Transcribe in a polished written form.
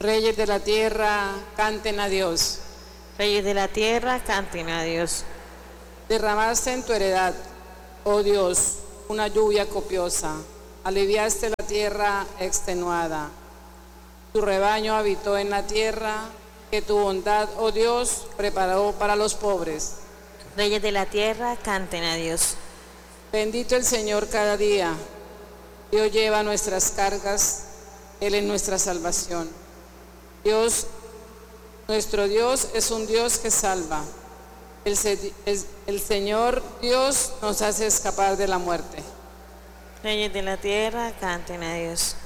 Reyes de la tierra, canten a Dios. Reyes de la tierra, canten a Dios. Derramaste en tu heredad, oh Dios, una lluvia copiosa. Aliviaste la tierra extenuada. Tu rebaño habitó en la tierra, que tu bondad, oh Dios, preparó para los pobres. Reyes de la tierra, canten a Dios. Bendito el Señor cada día. Dios lleva nuestras cargas, Él es nuestra salvación. Dios, nuestro Dios es un Dios que salva. El Señor Dios nos hace escapar de la muerte. Reyes de la tierra, canten a Dios.